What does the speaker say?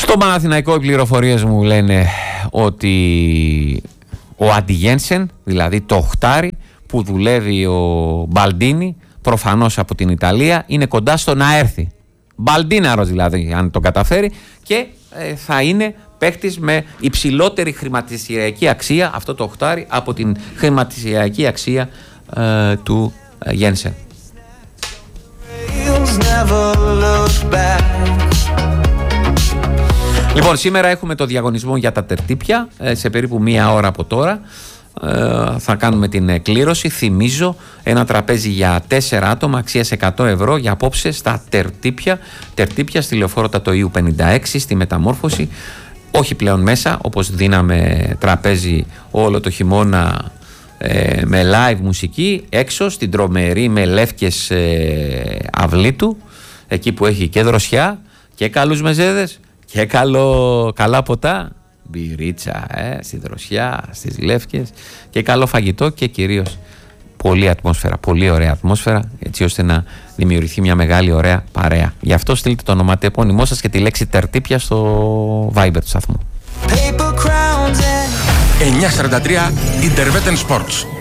Στο Παναθηναϊκό οι πληροφορίες μου λένε ότι ο Αντιγένσεν, δηλαδή το οχτάρι που δουλεύει ο Μπαλντίνι, προφανώς από την Ιταλία, είναι κοντά στο να έρθει. Μπαλντίναρος δηλαδή, αν το καταφέρει, και θα είναι παίκτης με υψηλότερη χρηματιστηριακή αξία, αυτό το οχτάρι, από την χρηματιστηριακή αξία του Γένσεν. Λοιπόν, σήμερα έχουμε το διαγωνισμό για τα τερτύπια. Σε περίπου μία ώρα από τώρα θα κάνουμε την κλήρωση. Θυμίζω, ένα τραπέζι για 4 άτομα αξίας 100 ευρώ για απόψε στα τερτύπια στη Λεωφόρο Τατοΐου 56 στη Μεταμόρφωση. Όχι πλέον μέσα, όπως δίναμε τραπέζι όλο το χειμώνα με live μουσική, έξω στην τρομερή με Λεύκες αυλή του, εκεί που έχει και δροσιά και καλούς μεζέδες και καλά ποτά, μπυρίτσα στη δροσιά, στις Λεύκες, και καλό φαγητό και κυρίως πολλή ατμόσφαιρα, πολύ ωραία ατμόσφαιρα, έτσι ώστε να δημιουργηθεί μια μεγάλη ωραία παρέα. Γι' αυτό στείλτε το ονοματεπώνυμό σας και τη λέξη τερτύπια στο Viber του σταθμού. 943 Interveten Sports.